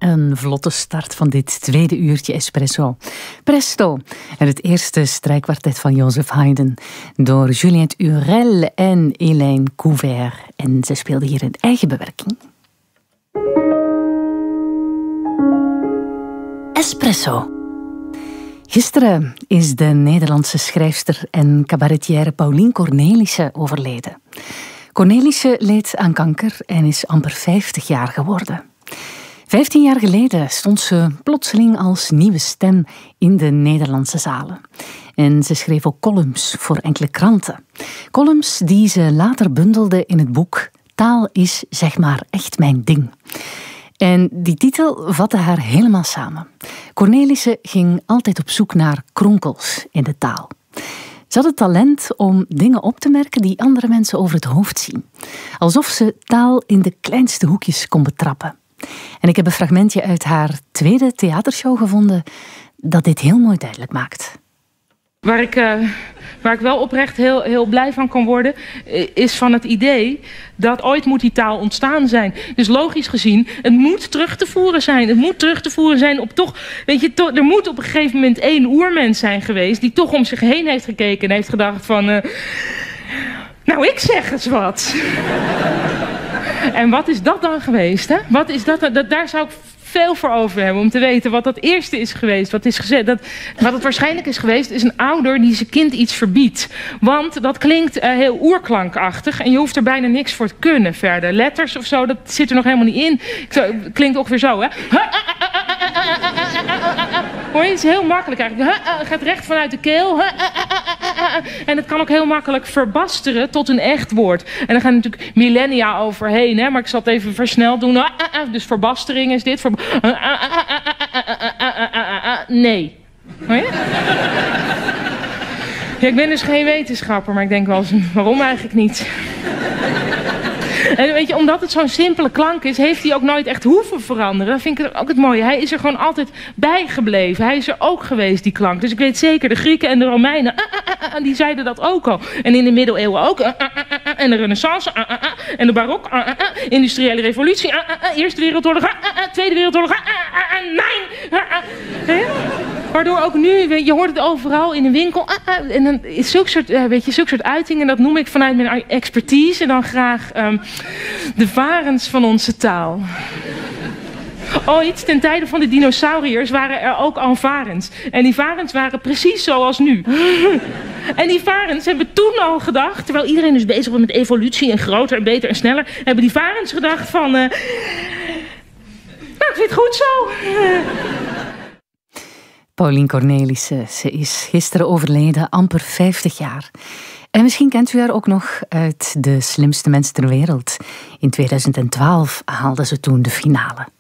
Een vlotte start van dit tweede uurtje Espresso. Presto, en het eerste strijkkwartet van Joseph Haydn door Juliette Urel en Hélène Couvert. En ze speelde hier in eigen bewerking. Espresso. Gisteren is de Nederlandse schrijfster en cabaretière Paulien Cornelissen overleden. Cornelissen leed aan kanker en is amper 50 jaar geworden. 15 jaar geleden stond ze plotseling als nieuwe stem in de Nederlandse zalen. En ze schreef ook columns voor enkele kranten. Columns die ze later bundelde in het boek Taal is zeg maar echt mijn ding. En die titel vatte haar helemaal samen. Cornelissen ging altijd op zoek naar kronkels in de taal. Ze had het talent om dingen op te merken die andere mensen over het hoofd zien. Alsof ze taal in de kleinste hoekjes kon betrappen. En ik heb een fragmentje uit haar tweede theatershow gevonden dat dit heel mooi duidelijk maakt. Waar ik wel oprecht heel blij van kan worden, is van het idee dat ooit moet die taal ontstaan zijn. Dus logisch gezien, het moet terug te voeren zijn. Het moet terug te voeren zijn op toch, weet je, er moet op een gegeven moment één oermens zijn geweest die toch om zich heen heeft gekeken en heeft gedacht van, nou ik zeg eens wat. En wat is dat dan geweest, hè? Wat is dat? Daar zou ik veel voor over hebben om te weten wat dat eerste is geweest. Wat het waarschijnlijk is geweest, is een ouder die zijn kind iets verbiedt. Want dat klinkt heel oerklankachtig en je hoeft er bijna niks voor te kunnen verder. Letters of zo, dat zit er nog helemaal niet in. Het klinkt ongeveer zo, hè? Hoor je, het is heel makkelijk eigenlijk. Het gaat recht vanuit de keel. En het kan ook heel makkelijk verbasteren tot een echt woord. En daar gaan natuurlijk millennia overheen, hè? Maar ik zal het even versneld doen. Dus verbastering is dit. Nee. Hoor je? Ja, ik ben dus geen wetenschapper, maar ik denk wel eens, waarom eigenlijk niet? En weet je, omdat het zo'n simpele klank is, heeft hij ook nooit echt hoeven veranderen. Dat vind ik ook het mooie. Hij is er gewoon altijd bijgebleven. Hij is er ook geweest, die klank. Dus ik weet zeker, de Grieken en de Romeinen, die zeiden dat ook al. En in de middeleeuwen ook. En de Renaissance, en de barok, industriële revolutie, Eerste Wereldoorlog, Tweede Wereldoorlog, nee. Waardoor ook nu, je hoort het overal in de winkel. En dan is zulke soort uitingen, dat noem ik vanuit mijn expertise dan graag de varens van onze taal. Ooit, ten tijde van de dinosauriërs, waren er ook al varens. En die varens waren precies zoals nu. En die varens hebben toen al gedacht, terwijl iedereen dus bezig was met evolutie en groter en beter en sneller, hebben die varens gedacht van, nou, ik vind het goed zo. Paulien Cornelissen, ze is gisteren overleden, amper 50 jaar. En misschien kent u haar ook nog uit De Slimste Mens ter Wereld. In 2012 haalde ze toen de finale.